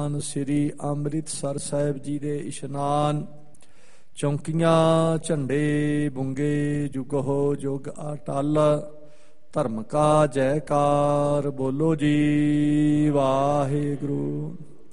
ਸਥਾਨ ਸ੍ਰੀ ਅੰਮ੍ਰਿਤਸਰ ਸਾਹਿਬ ਜੀ ਦੇ ਇਸ਼ਨਾਨ। ਚੌਂਕੀਆਂ ਝੰਡੇ ਬੁੰਗੇ ਜੁਗੋ ਜੁਗ ਅਟਲ। ਧਰਮ ਕਾ ਜੈਕਾਰ ਬੋਲੋ ਜੀ ਵਾਹਿਗੁਰੂ।